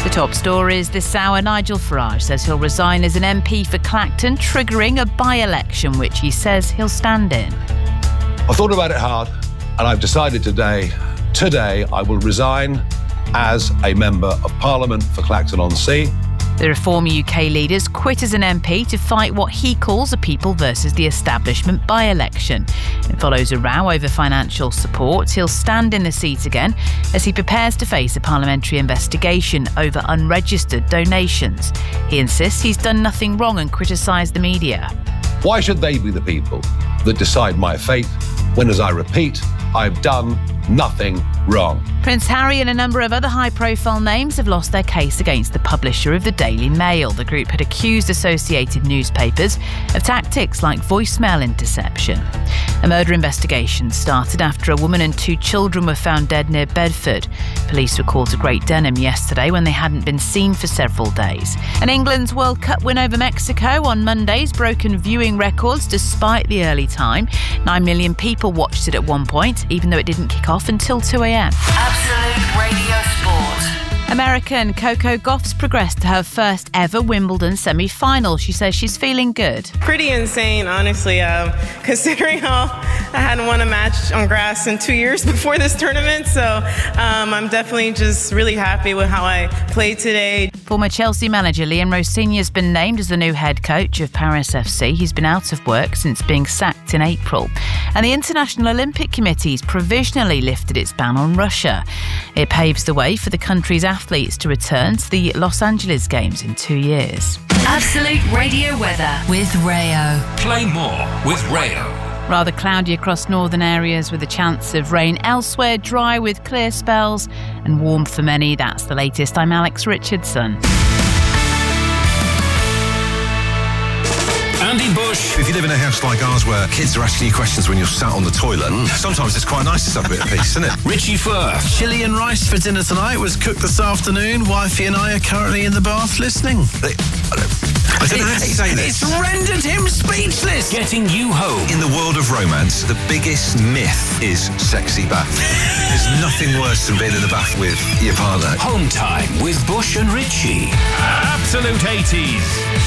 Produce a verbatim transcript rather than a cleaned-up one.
The top stories this hour. Nigel Farage says he'll resign as an M P for Clacton, triggering a by-election which he says he'll stand in. I've thought about it hard and I've decided today, today I will resign as a Member of Parliament for Clacton-on-Sea. The Reform U K leaders quit as an M P to fight what he calls a people versus the establishment by-election. It follows a row over financial support. He'll stand in the seat again as he prepares to face a parliamentary investigation over unregistered donations. He insists he's done nothing wrong and criticised the media. Why should they be the people that decide my fate when, as I repeat, I've done nothing wrong? Prince Harry and a number of other high-profile names have lost their case against the publisher of the Daily Mail. The group had accused associated newspapers of tactics like voicemail interception. A murder investigation started after a woman and two children were found dead near Bedford. Police were called to Great Denham yesterday when they hadn't been seen for several days. And England's World Cup win over Mexico on Monday's broken viewing records despite the early time. Nine million people watched it at one point, even though it didn't kick off until two a.m. Absolute Radio Sport. American Coco Gauff's progressed to her first ever Wimbledon semi-final. She says she's feeling good. Pretty insane, honestly, um, considering how I hadn't won a match on grass in two years before this tournament. So um, I'm definitely just really happy with how I played today. Former Chelsea manager Liam Rossini has been named as the new head coach of Paris F C. He's been out of work since being sacked in April. And the International Olympic Committee's provisionally lifted its ban on Russia. It paves the way for the country's athletes to return to the Los Angeles Games in two years. Absolute Radio weather with Rayo. Play more with Rayo. Rather cloudy across northern areas with a chance of rain. Elsewhere, dry with clear spells and warm for many. That's the latest. I'm Alex Richardson. Andy Bush. If you live in a house like ours where kids are asking you questions when you're sat on the toilet, sometimes it's quite nice to have a bit of peace, isn't it? Richie Firth. Chili and rice for dinner tonight was cooked this afternoon. Wifey and I are currently in the bath listening. They, I don't, I don't know how to say this. It's rendered him speechless. Getting you home. In the world of romance, the biggest myth is sexy bath. There's nothing worse than being in the bath with your partner. Home time with Bush and Richie. Absolute eighties.